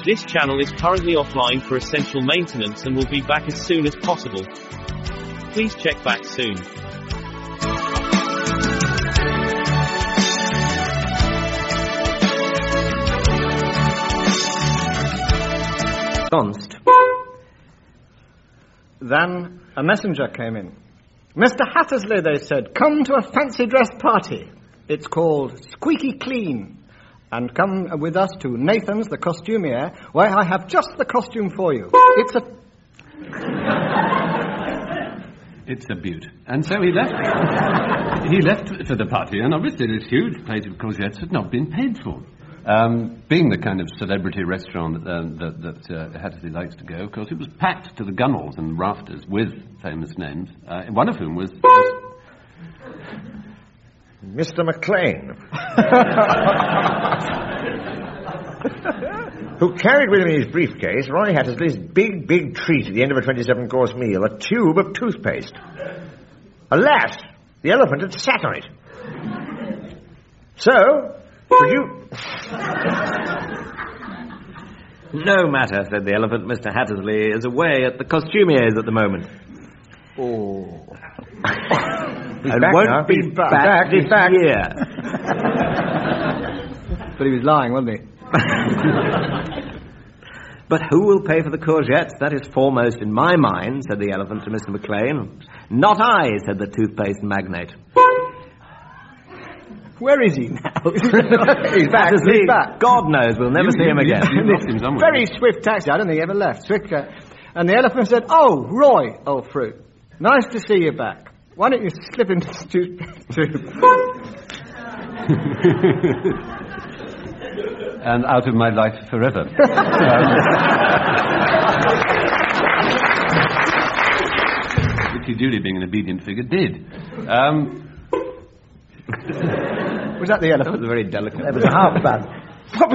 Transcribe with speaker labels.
Speaker 1: This channel is currently offline for essential maintenance and will be back as soon as possible. Please check back soon.
Speaker 2: Then a messenger came in. "Mr. Hattersley," they said, "come to a fancy dress party. It's called Squeaky Clean. And come with us to Nathan's, the costumier, where I have just the costume for you. It's a..."
Speaker 3: It's a beaut. And so he left. He left for the party, and obviously this huge plate of courgettes had not been paid for. Being the kind of celebrity restaurant that Hattersley likes to go, of course, it was packed to the gunwales and rafters with famous names, one of whom was
Speaker 4: Mr. McLean, who carried with him in his briefcase Roy Hattersley's big treat at the end of a 27-course meal, a tube of toothpaste. Alas, the elephant had sat on it. So, could you...
Speaker 5: No matter, said the elephant. Mr. Hattersley is away at the costumier's at the moment.
Speaker 2: Oh.
Speaker 5: And won't be back this year.
Speaker 2: But he was lying, wasn't he?
Speaker 5: But who will pay for the courgettes? That is foremost in my mind, said the elephant to Mr. McLean. Not I, said the toothpaste magnate.
Speaker 2: Where is he now?
Speaker 5: He's back. He's back. God knows, we'll never see him again.
Speaker 2: Very swift taxi. I don't think he ever left. Swift. And the elephant said, "Oh, Roy, old fruit. Nice to see you back. Why don't you slip into the tube?"
Speaker 3: And out of my life forever. Which he, duly being an obedient figure, did.
Speaker 2: Was that the elephant?
Speaker 5: That was very delicate.
Speaker 2: That was a half bad.